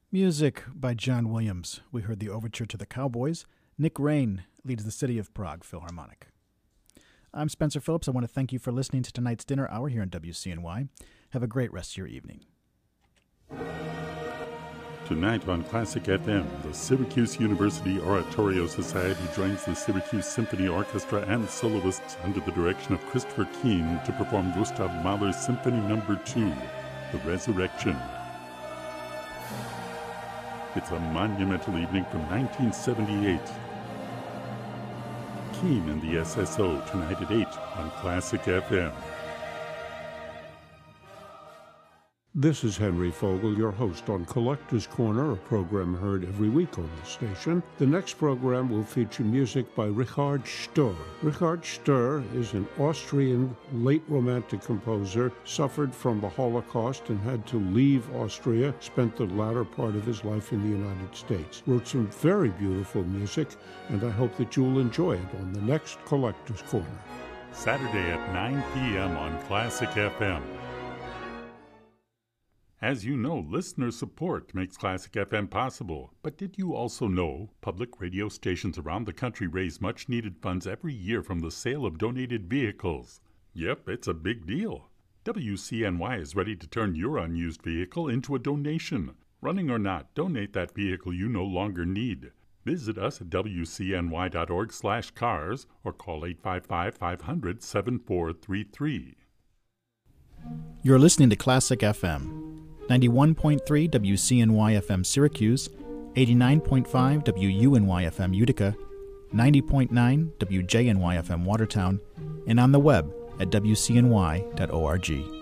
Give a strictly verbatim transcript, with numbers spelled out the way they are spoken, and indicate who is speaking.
Speaker 1: Music by John Williams. We heard the overture to the Cowboys. Nick Rain leads the City of Prague Philharmonic. I'm Spencer Phillips. I want to thank you for listening to tonight's dinner hour here on W C N Y. Have a great rest of your evening.
Speaker 2: Tonight on Classic F M, the Syracuse University Oratorio Society joins the Syracuse Symphony Orchestra and soloists under the direction of Christopher Keane to perform Gustav Mahler's Symphony Number two, The Resurrection. It's a monumental evening from nineteen seventy-eight. Keane and the S S O tonight at eight on Classic F M.
Speaker 3: This is Henry Fogel, your host on Collector's Corner, a program heard every week on the station. The next program will feature music by Richard Sturr. Richard Sturr is an Austrian late Romantic composer, suffered from the Holocaust and had to leave Austria, spent the latter part of his life in the United States. Wrote some very beautiful music, and I hope that you'll enjoy it on the next Collector's Corner.
Speaker 2: Saturday at nine p.m. on Classic F M. As you know, listener support makes Classic F M possible. But did you also know public radio stations around the country raise much-needed funds every year from the sale of donated vehicles? Yep, it's a big deal. W C N Y is ready to turn your unused vehicle into a donation. Running or not, donate that vehicle you no longer need. Visit us at W C N Y dot org slash cars or call eight five five, five hundred, seven four three three.
Speaker 1: You're listening to Classic F M. ninety-one point three W C N Y F M Syracuse, eighty-nine point five W U N Y F M Utica, ninety point nine W J N Y F M Watertown, and on the web at W C N Y dot org.